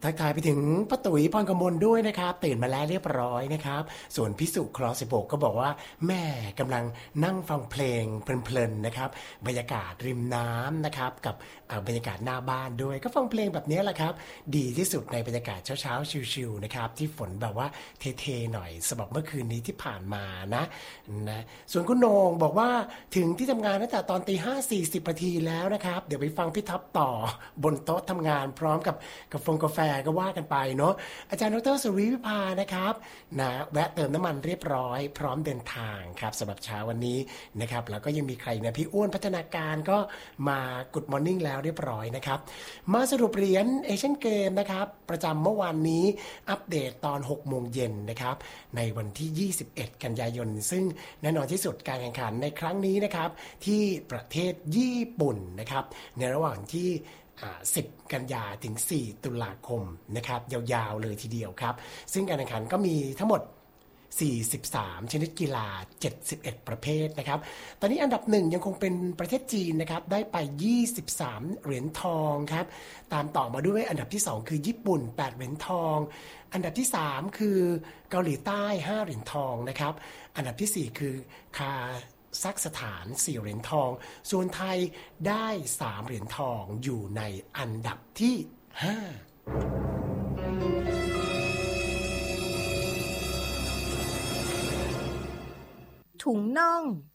ทักทายไปถึงป้าตุ๋ยพรกมลด้วยนะครับตื่นมาแล้วเรียบร้อยนะครับส่วนพิสุคลอ16ก็บอกว่าแม่กำลังนั่งฟังเพลงเพลินๆนะครับบรรยากาศริมน้ำนะครับกับบรรยากาศหน้าบ้านด้วยก็ฟังเพลงแบบนี้แหละครับดีที่สุดในบรรยากาศเช้าๆชิลๆนะครับที่ฝนแบบว่าเทๆหน่อยสำหรับเมื่อคืนนี้ที่ผ่านมานะส่วนคุณโหน่งบอกว่าถึงที่ทำงานตั้งแต่ตอนตี 5:40 นาทีแล้วนะครับเดี๋ยวไปฟังพี่ท็อปต่อบนโต๊ะทำงานพร้อมกับกาแฟก็ว่ากันไปเนาะอาจารย์ดร.สุริวิภานะครับนะแวะเติมน้ำมันเรียบร้อยพร้อมเดินทางครับสำหรับเช้าวันนี้นะครับแล้วก็ยังมีใครนะพี่อ้วนพัฒนาการก็มากุดมอร์นิ่งแล้วเรียบร้อยนะครับมาสรุปเหรียญเอเชียนเกมนะครับประจำเมื่อวานนี้อัปเดตตอน 6 โมงเย็นนะครับในวันที่ 21 กันยายนซึ่งแน่นอนที่สุดการแข่งขันในครั้งนี้นะครับที่ประเทศญี่ปุ่นนะครับในระหว่างที่10 กันยาถึง 4 ตุลาคมนะครับยาวๆเลยทีเดียวครับซึ่งการแข่งขันก็มีทั้งหมด43ชนิดกีฬา71ประเภทนะครับตอนนี้อันดับ1ยังคงเป็นประเทศจีนนะครับได้ไป23เหรียญทองครับตามต่อมาด้วยอันดับที่2คือญี่ปุ่น8เหรียญทองอันดับที่3คือเกาหลีใต้5เหรียญทองนะครับอันดับที่4คือคาซัคสถาน4เหรียญทองส่วนไทยได้3เหรียญทองอยู่ในอันดับที่5 ถุงน่อง